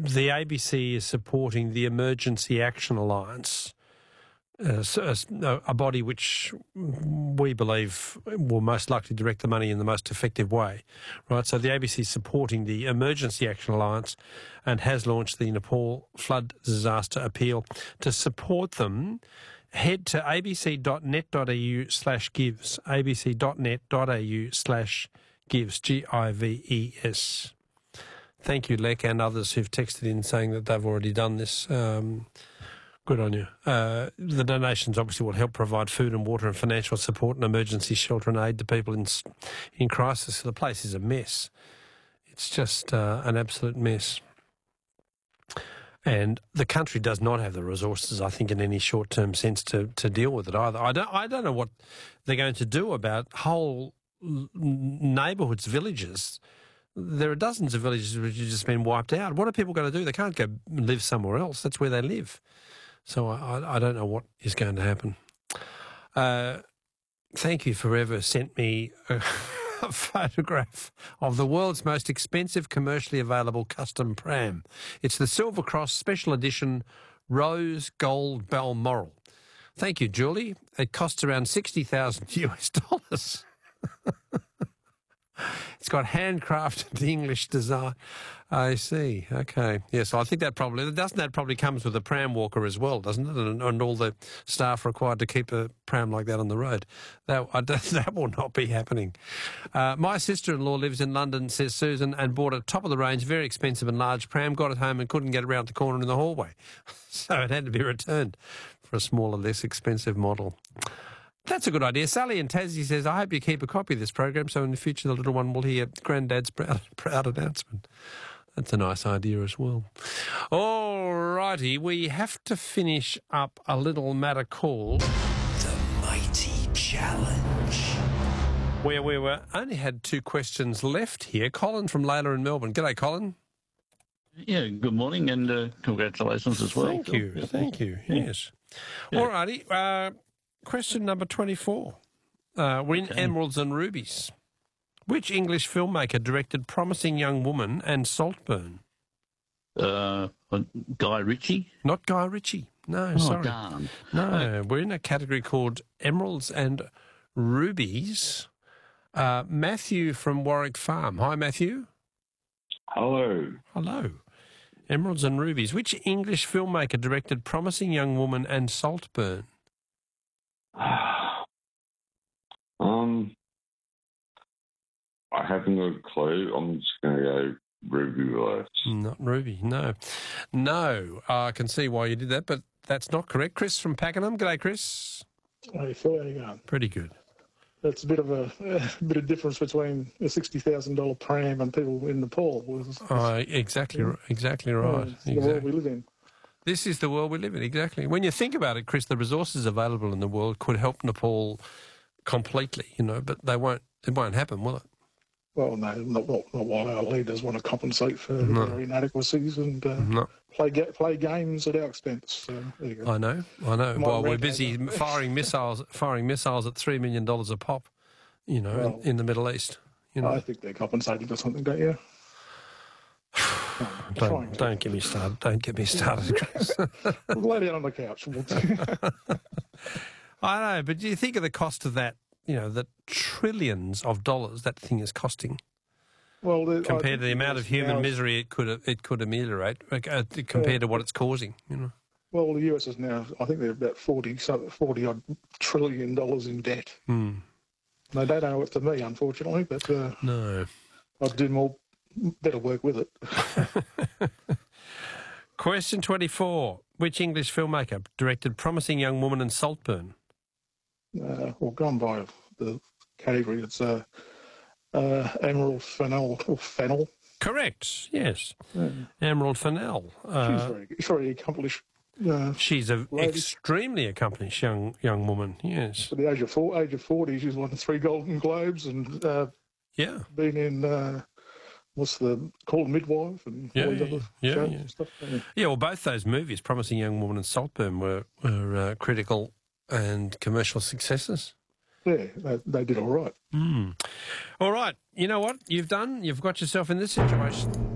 the ABC is supporting the Emergency Action Alliance, a body which we believe will most likely direct the money in the most effective way, right? So the ABC is supporting the Emergency Action Alliance and has launched the Nepal Flood Disaster Appeal. To support them, head to abc.net.au/gives, abc.net.au/gives, GIVES. Thank you, Lek, and others who've texted in saying that they've already done this. Good on you. The donations obviously will help provide food and water and financial support and emergency shelter and aid to people in crisis. The place is a mess. It's just an absolute mess. And the country does not have the resources, I think, in any short-term sense to deal with it either. I don't know what they're going to do about whole neighbourhoods, villages. There are dozens of villages which have just been wiped out. What are people going to do? They can't go live somewhere else. That's where they live. So I don't know what is going to happen. Thank you forever sent me a photograph of the world's most expensive commercially available custom pram. It's the Silver Cross Special Edition Rose Gold Balmoral. Thank you, Julie. It costs around $60,000. It's got handcrafted English design. I see. Okay. Yes, I think that probably comes with a pram walker as well, doesn't it? And all the staff required to keep a pram like that on the road. That will not be happening. My sister-in-law lives in London, says Susan, and bought a top-of-the-range, very expensive and large pram, got it home and couldn't get around the corner in the hallway. So it had to be returned for a smaller, less expensive model. That's a good idea. Sally in Tassie says, I hope you keep a copy of this program so in the future the little one will hear Granddad's proud announcement. That's a nice idea as well. All righty, we have to finish up a little matter called The Mighty Challenge, where we only had 2 questions left here. Colin from Layla in Melbourne. G'day, Colin. Yeah, good morning and congratulations as well. Thank you, yes. Yeah. All righty, question number 24. We're in Emeralds and Rubies. Which English filmmaker directed Promising Young Woman and Saltburn? Guy Ritchie? Not Guy Ritchie. No, sorry. Darn. No, we're in a category called Emeralds and Rubies. Matthew from Warwick Farm. Hi, Matthew. Hello. Hello. Emeralds and Rubies. Which English filmmaker directed Promising Young Woman and Saltburn? I haven't got a clue. I'm just going to go Ruby Rose. Not Ruby, no. No, I can see why you did that, but that's not correct. Chris from Pakenham. G'day, Chris. Hey, Phil, how you going? Pretty good. That's a bit of difference between a $60,000 pram and people in Nepal. Exactly right. It's the world we live in. This is the world we live in, exactly. When you think about it, Chris, the resources available in the world could help Nepal completely, but it won't happen, will it? Well, no, not while our leaders want to compensate for their inadequacies and play games at our expense. So, there you go. I know. While we're busy firing missiles at $3 million a pop, in the Middle East. I think they're compensating for something, don't you? Don't get me started. Don't get me started, Chris. Lay down on the couch. I know, but do you think of the cost of that? The trillions of dollars that thing is costing. Well, compared to the amount of human misery it could ameliorate, compared to what it's causing. Well, the US is now, I think they're about $40 trillion in debt. Mm. They don't owe it to me, unfortunately, but no, I'd do better work with it. Question 24. Which English filmmaker directed Promising Young Woman and Saltburn? Gone by the category. It's Emerald Fennell. Correct, yes. Emerald Fennell. She's very accomplished. She's an extremely accomplished young woman, yes. At the age of 40, she's won 3 Golden Globes and been in... what's called Midwife and all these other shows and stuff. Yeah, well, both those movies, Promising Young Woman and Saltburn, were critical and commercial successes. Yeah, they did all right. All right. You know what you've done? You've got yourself in this situation.